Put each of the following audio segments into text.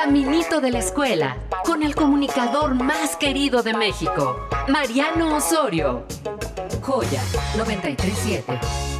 Caminito de la escuela, con el comunicador más querido de México, Mariano Osorio. Joya 93.7.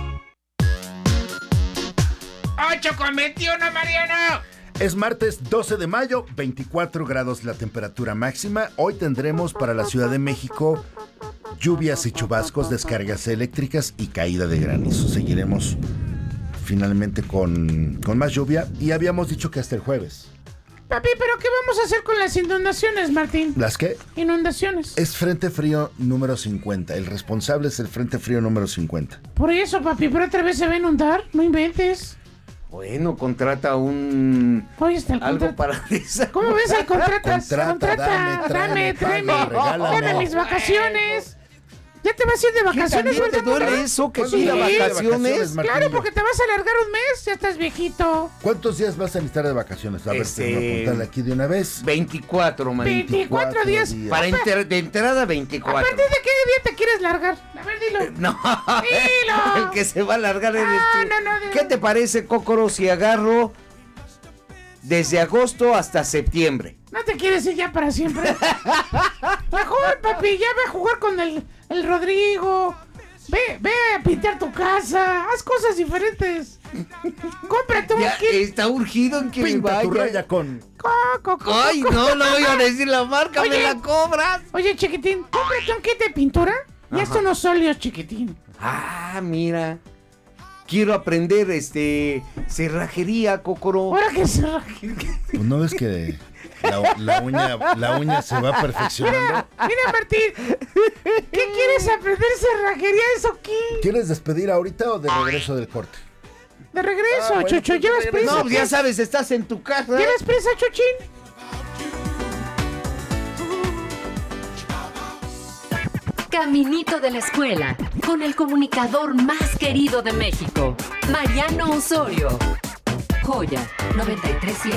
8:21, Mariano. Es martes 12 de mayo, 24 grados la temperatura máxima. Hoy tendremos para la Ciudad de México lluvias y chubascos, descargas eléctricas y caída de granizo. Seguiremos finalmente con más lluvia y habíamos dicho que hasta el jueves. Papi, ¿pero qué vamos a hacer con las inundaciones, Martín? ¿Las qué? Inundaciones. Es Frente Frío número 50. El responsable es el Frente Frío número 50. Por eso, papi, ¿pero otra vez se va a inundar? No inventes. Bueno, contrata un... Oye, está el algo contrato. para esa. ¿Cómo ves el contrato? Contrata, dame, dame mis vacaciones. ¿Ya te vas a ir de vacaciones, ¿También te verdad, duele mamá? eso? ¿Que ¿Cuándo sí, te de vas de vacaciones? vacaciones, Martín? Claro, porque te vas a alargar un mes, ya estás viejito. ¿Cuántos días vas a necesitar de vacaciones? A ver, apuntarle aquí de una vez. 24, man. 24 días. Para de entrada, 24. ¿A partir de qué día te quieres largar? A ver, dilo. No, Dilo. el que se va a largar en No, ¿Qué te parece, Cócoro, si agarro desde agosto hasta septiembre? ¿No te quieres ir ya para siempre? Mejor, papi, ya ve a jugar con el Rodrigo. Ve a pintar tu casa. Haz cosas diferentes. Cómprate un Ya kit. está urgido en que Pinta tu vaya. raya con... Ay, no voy a decir la marca, Oye. me la cobras. Oye, chiquitín, cómprate un kit de pintura. Y Ajá. esto no es óleos, chiquitín. Ah, mira. Quiero aprender cerrajería, Cócoro. Ahora que se... Pues no ves que la uña se va perfeccionando. Mira, Martín. ¿Qué quieres aprender cerrajería? ¿Eso qué? ¿Quieres despedir ahorita o de regreso del corte? De regreso, bueno, Chocho. pues, ¿Llevas prisa? No, ya sabes, estás en tu casa. ¿Llevas prisa, Chochín? Caminito de la escuela, con el comunicador más querido de México, Mariano Osorio. Joya 93.7.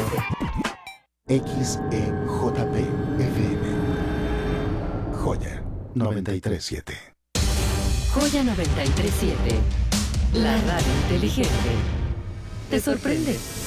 XEJP FM. Joya 93.7. Joya 93.7. La radio inteligente. ¿Te sorprende?